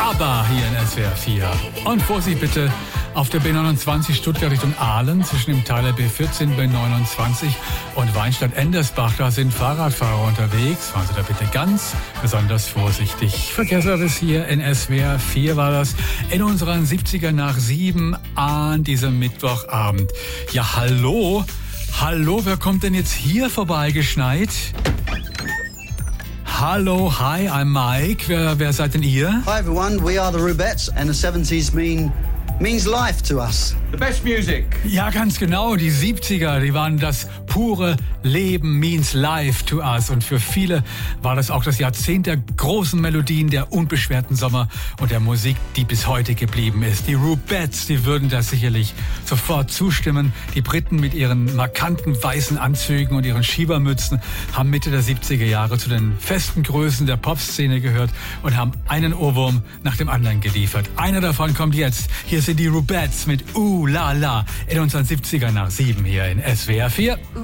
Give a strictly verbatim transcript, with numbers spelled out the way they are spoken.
ABBA hier in S W R vier. Und Vorsicht bitte auf der B neunundzwanzig Stuttgart Richtung Aalen zwischen dem Teiler B vierzehn, B neunundzwanzig und Weinstadt-Endersbach. Da sind Fahrradfahrer unterwegs. Fahren Sie da bitte ganz besonders vorsichtig. Verkehrsservice hier in S W R vier war das in unseren siebziger nach sieben an diesem Mittwochabend. Ja, hallo. Hallo, wer kommt denn jetzt hier vorbeigeschneit? Hallo, hi, I'm Mike. Wer, wer seid denn ihr? Hi everyone, we are the Rubettes and the seventies mean means life to us. The best music. Ja, ganz genau. Die siebziger, die waren das pure Leben, means life to us. Und für viele war das auch das Jahrzehnt der großen Melodien, der unbeschwerten Sommer und der Musik, die bis heute geblieben ist. Die Rubettes, die würden da sicherlich sofort zustimmen. Die Briten mit ihren markanten weißen Anzügen und ihren Schiebermützen haben Mitte der siebziger Jahre zu den festen Größen der Popszene gehört und haben einen Ohrwurm nach dem anderen geliefert. Einer davon kommt jetzt. Hier sind die Rubettes mit Uh La La in unseren siebziger nach sieben hier in S W R vier.